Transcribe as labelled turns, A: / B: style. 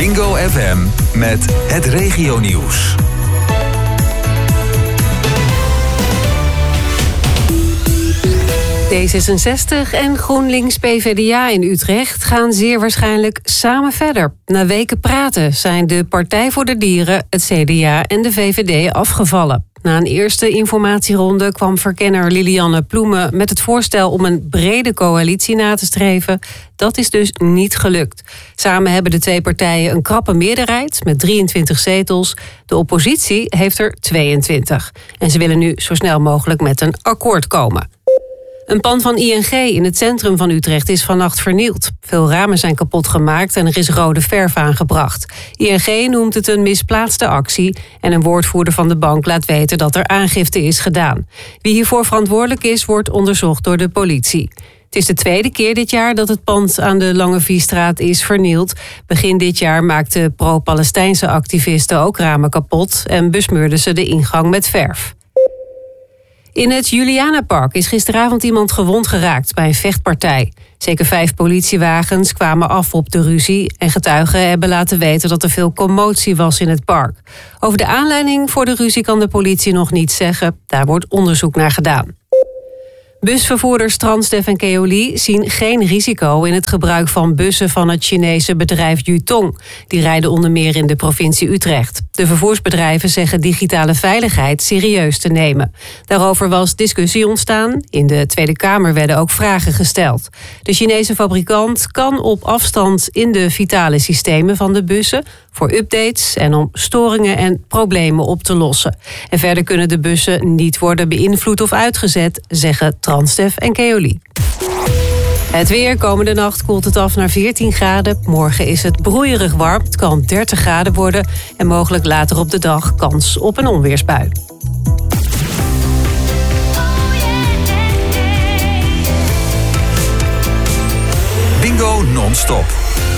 A: Bingo FM met het regionieuws.
B: D66 en GroenLinks-PVDA in Utrecht gaan zeer waarschijnlijk samen verder. Na weken praten zijn de Partij voor de Dieren, het CDA en de VVD afgevallen. Na een eerste informatieronde kwam verkenner Lilianne Ploemen met het voorstel om een brede coalitie na te streven. Dat is dus niet gelukt. Samen hebben de twee partijen een krappe meerderheid met 23 zetels. De oppositie heeft er 22. En ze willen nu zo snel mogelijk met een akkoord komen. Een pand van ING in het centrum van Utrecht is vannacht vernield. Veel ramen zijn kapot gemaakt en er is rode verf aangebracht. ING noemt het een misplaatste actie en een woordvoerder van de bank laat weten dat er aangifte is gedaan. Wie hiervoor verantwoordelijk is, wordt onderzocht door de politie. Het is de tweede keer dit jaar dat het pand aan de Lange Viestraat is vernield. Begin dit jaar maakten pro-Palestijnse activisten ook ramen kapot en besmeurden ze de ingang met verf. In het Julianapark is gisteravond iemand gewond geraakt bij een vechtpartij. Zeker 5 politiewagens kwamen af op de ruzie en getuigen hebben laten weten dat er veel commotie was in het park. Over de aanleiding voor de ruzie kan de politie nog niets zeggen. Daar wordt onderzoek naar gedaan. Busvervoerders Transdev en Keolis zien geen risico in het gebruik van bussen van het Chinese bedrijf Yutong. Die rijden onder meer in de provincie Utrecht. De vervoersbedrijven zeggen digitale veiligheid serieus te nemen. Daarover was discussie ontstaan. In de Tweede Kamer werden ook vragen gesteld. De Chinese fabrikant kan op afstand in de vitale systemen van de bussen voor updates en om storingen en problemen op te lossen. En verder kunnen de bussen niet worden beïnvloed of uitgezet, zeggen Transdev en Keolis. Het weer. Komende nacht koelt het af naar 14 graden. Morgen is het broeierig warm. Het kan 30 graden worden. En mogelijk later op de dag kans op een onweersbui.
A: Bingo non-stop.